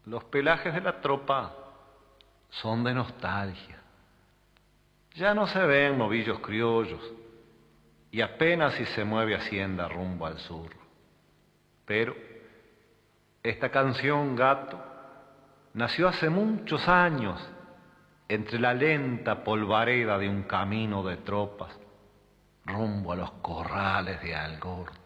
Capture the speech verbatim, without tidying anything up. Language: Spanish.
Los pelajes de la tropa son de nostalgia. Ya no se ven novillos criollos y apenas si se mueve Hacienda rumbo al sur. Pero esta canción, gato, nació hace muchos años entre la lenta polvareda de un camino de tropas rumbo a los corrales de Algorta.